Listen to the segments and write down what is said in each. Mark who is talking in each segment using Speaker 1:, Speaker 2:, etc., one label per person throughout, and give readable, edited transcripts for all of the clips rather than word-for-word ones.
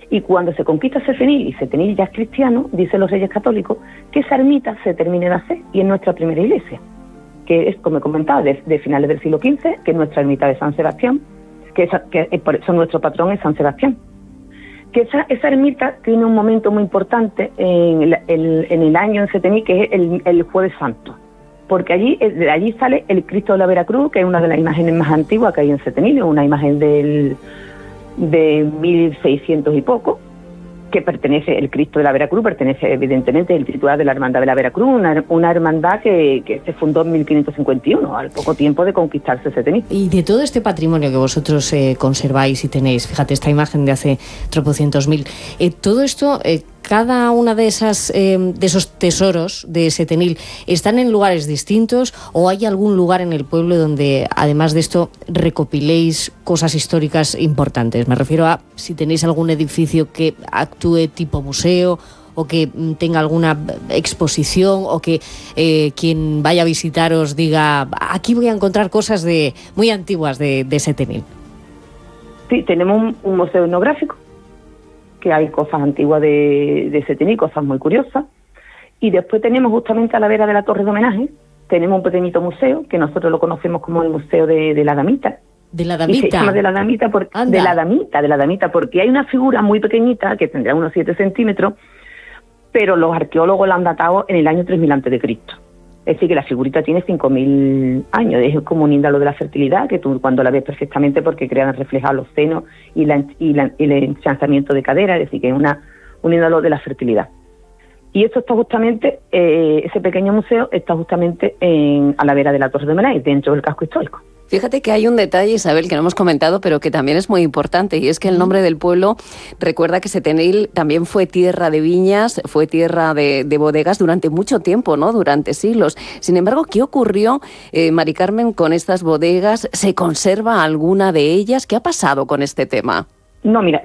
Speaker 1: Y cuando se conquista Setenil, y Setenil ya es cristiano, dicen los reyes católicos, que esa ermita se termine de hacer, y es nuestra primera iglesia, que es, como he comentado, de finales del siglo XV, que es nuestra ermita de San Sebastián, por eso nuestro patrón es San Sebastián. Que esa ermita tiene un momento muy importante en el año en Setenil, que es el Jueves Santo, porque de allí sale el Cristo de la Veracruz, que es una de las imágenes más antiguas que hay en Setenil, una imagen de 1600 y poco, que el Cristo de la Veracruz pertenece evidentemente al titular de la Hermandad de la Veracruz, una hermandad que se fundó en 1551, al poco tiempo de conquistarse Setenil.
Speaker 2: Y de todo este patrimonio que vosotros conserváis y tenéis, fíjate, esta imagen de hace tropocientos mil, todo esto, cada una de esos tesoros de Setenil, ¿están en lugares distintos o hay algún lugar en el pueblo donde, además de esto, recopiléis cosas históricas importantes? Me refiero a si tenéis algún edificio que actúe tipo museo o que tenga alguna exposición o que quien vaya a visitaros diga, aquí voy a encontrar cosas muy antiguas de Setenil.
Speaker 1: Sí, tenemos un museo etnográfico, que hay cosas antiguas de Setenil, cosas muy curiosas, y después tenemos justamente a la vera de la torre de homenaje, tenemos un pequeñito museo, que nosotros lo conocemos como el Museo de la Damita.
Speaker 2: ¿De la Damita?
Speaker 1: Y se llama de la Damita, porque hay una figura muy pequeñita, que tendrá unos 7 centímetros, pero los arqueólogos la han datado en el año 3000 a.C., es decir, que la figurita tiene 5000 años, es como un índalo de la fertilidad, que tú cuando la ves perfectamente porque crean reflejados los senos y el ensanchamiento de cadera, es decir, que es un índalo de la fertilidad. Y esto está justamente, ese pequeño museo está justamente a la vera de la Torre de Homenaje, dentro del casco histórico.
Speaker 3: Fíjate que hay un detalle, Isabel, que no hemos comentado, pero que también es muy importante, y es que el nombre del pueblo recuerda que Setenil también fue tierra de viñas, fue tierra de bodegas durante mucho tiempo, ¿no? Durante siglos. Sin embargo, ¿qué ocurrió, Mari Carmen, con estas bodegas? ¿Se conserva alguna de ellas? ¿Qué ha pasado con este tema?
Speaker 1: No, mira,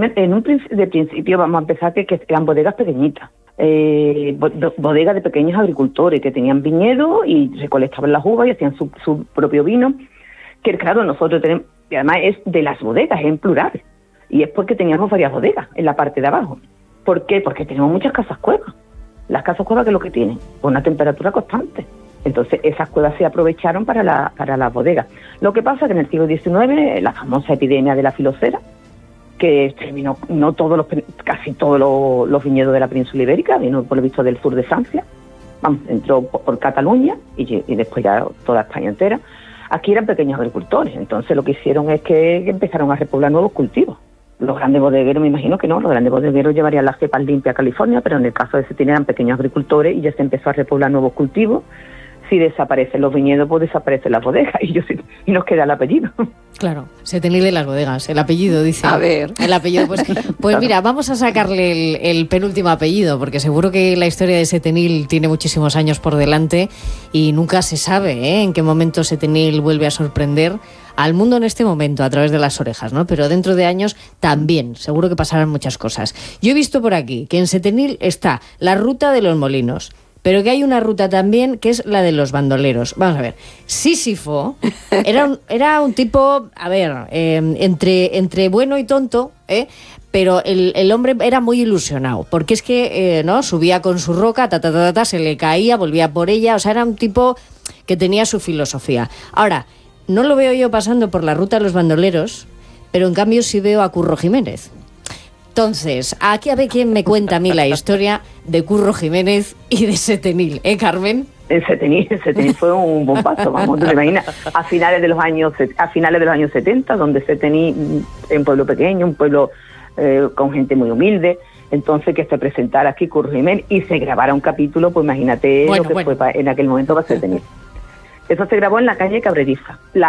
Speaker 1: de principio vamos a empezar que eran bodegas pequeñitas. Bodegas de pequeños agricultores que tenían viñedo y recolectaban las uvas y hacían su propio vino, que claro, nosotros tenemos, y además es de las bodegas, en plural, y es porque teníamos varias bodegas en la parte de abajo. ¿Por qué? Porque tenemos muchas casas cuevas. Las casas cuevas, ¿qué es lo que tienen? Una temperatura constante. Entonces esas cuevas se aprovecharon para las bodegas. Lo que pasa es que en el siglo XIX, la famosa epidemia de la filocera, que exterminó casi todos los viñedos de la península ibérica, vino por lo visto del sur de Francia, entró por Cataluña y después ya toda España entera. Aquí eran pequeños agricultores, entonces lo que hicieron es que empezaron a repoblar nuevos cultivos. Los grandes bodegueros, me imagino que no, los grandes bodegueros llevarían las cepas limpias a California, pero en el caso de Setenil eran pequeños agricultores y ya se empezó a repoblar nuevos cultivos. Si desaparecen los viñedos, pues desaparecen las bodegas y nos queda el apellido.
Speaker 2: Claro, Setenil de las bodegas, el apellido, dice.
Speaker 3: A ver.
Speaker 2: El apellido, pues mira, vamos a sacarle el penúltimo apellido, porque seguro que la historia de Setenil tiene muchísimos años por delante y nunca se sabe en qué momento Setenil vuelve a sorprender al mundo en este momento a través de las orejas, ¿no? Pero dentro de años también, seguro que pasarán muchas cosas. Yo he visto por aquí que en Setenil está la ruta de los molinos, pero que hay una ruta también que es la de los bandoleros. Vamos a ver, Sísifo era un tipo, a ver, entre bueno y tonto, pero el hombre era muy ilusionado, porque es que no subía con su roca, se le caía, volvía por ella, o sea, era un tipo que tenía su filosofía. Ahora, no lo veo yo pasando por la ruta de los bandoleros, pero en cambio sí veo a Curro Jiménez. Entonces, aquí a ver quién me cuenta a mí la historia de Curro Jiménez y de Setenil, Carmen.
Speaker 1: El Setenil fue un bombazo, vamos, ¿te imaginas? A finales de los años 70, donde Setenil es un pueblo pequeño, un pueblo con gente muy humilde, entonces que se presentara aquí Curro Jiménez y se grabara un capítulo, pues imagínate lo que fue en aquel momento para Setenil. Eso se grabó en la calle Cabreriza.